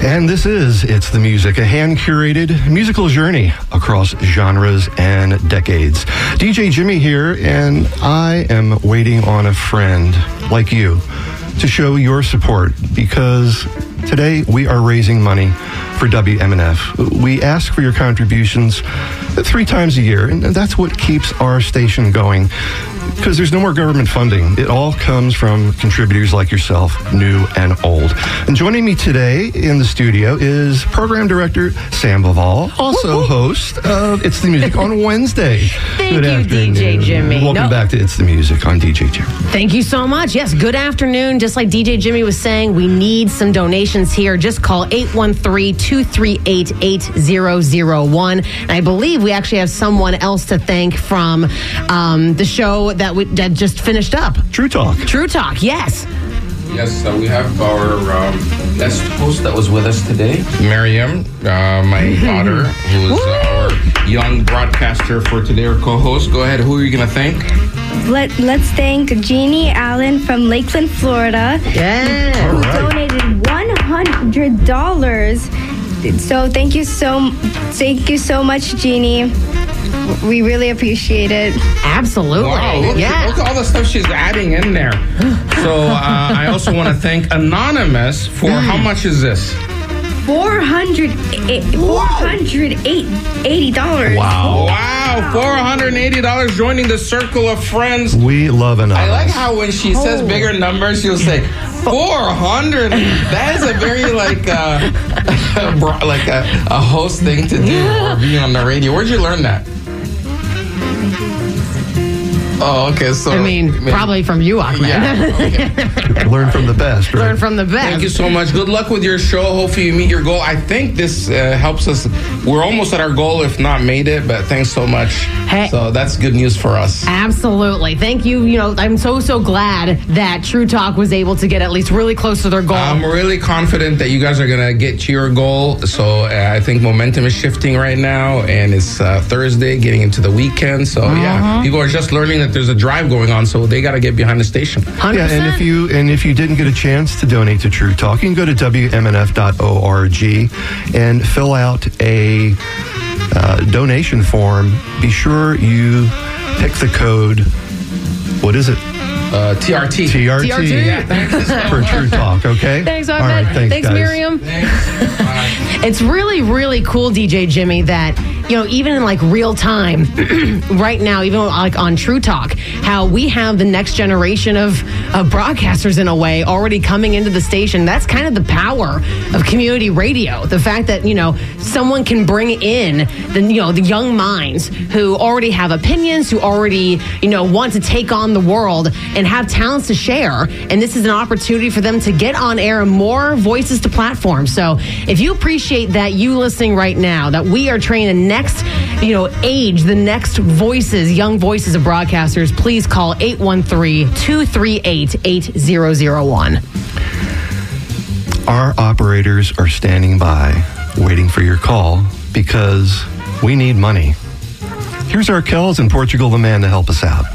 And this is It's the Music, a hand-curated musical journey across genres and decades. DJ Jimmy here, and I am waiting on a friend like you to show your support, because today we are raising money for WMNF. We ask for your contributions 3 times a year, and that's what keeps our station going, because there's no more government funding. It all comes from contributors like yourself, new and old. And joining me today in the studio is Program Director Sam Baval, also host of It's the Music on Wednesday. Thank you, DJ Jimmy. Welcome back to It's the Music on DJ Jimmy. Thank you so much. Yes, good afternoon. Just like DJ Jimmy was saying, we need some donations here. Just call 813-238-8001. And I believe we actually have someone else to thank from the show that just finished up. True Talk. True Talk, yes. Yes, we have our guest host that was with us today, Miriam, my daughter, who is our young broadcaster for today, our co-host. Go ahead, who are you going to thank? Let's thank Jeannie Allen from Lakeland, Florida. Yeah. Who donated $100. So thank you so much, Jeannie. We really appreciate it. Absolutely. Wow, look at all the stuff she's adding in there. So I also want to thank Anonymous for how much is this? $480. Wow, $480 joining the circle of friends. We love Anonymous. I like how when she says bigger numbers, she'll say 400. That is a very like a host thing to do, or being on the radio. Where'd you learn that? Oh, okay. So probably from you, Ahmed. Yeah. Okay. Learn from the best, right? Learn from the best. Thank you so much. Good luck with your show. Hopefully you meet your goal. I think this helps us. We're almost at our goal, if not made it, but thanks so much. Hey. So that's good news for us. Absolutely. Thank you. You know, I'm so glad that True Talk was able to get at least really close to their goal. I'm really confident that you guys are going to get to your goal. So I think momentum is shifting right now, and it's Thursday, getting into the weekend. So yeah, people are just learning that there's a drive going on, so they got to get behind the station. 100%. Yeah, and if you didn't get a chance to donate to True Talk, you can go to WMNF.org and fill out a donation form. Be sure you pick the code. What is it? TRT. TRT. Yeah, thank you so for much. True Talk, okay? Thanks, Ahmed. All right, thanks guys. Miriam. Thanks. Bye. It's really, really cool, DJ Jimmy, that, you know, even in like real time, right now, even like on True Talk, how we have the next generation of broadcasters in a way already coming into the station. That's kind of the power of community radio. The fact that, you know, someone can bring in the young minds who already have opinions, who already, you know, want to take on the world and have talents to share. And this is an opportunity for them to get on air and more voices to platform. So if you appreciate that, you listening right now, that we are training the next, age, the next voices, young voices of broadcasters, please call 813-238-8001. Our operators are standing by, waiting for your call, because we need money. Here's Arkells in Portugal the Man to help us out.